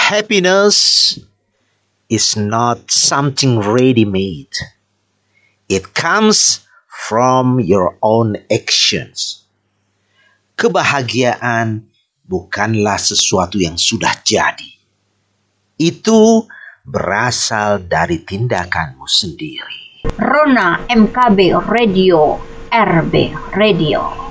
Happiness is not something ready-made. It comes from your own actions. Kebahagiaan bukanlah sesuatu yang sudah jadi. Itu berasal dari tindakanmu sendiri. Rona MKB Radio, RB Radio.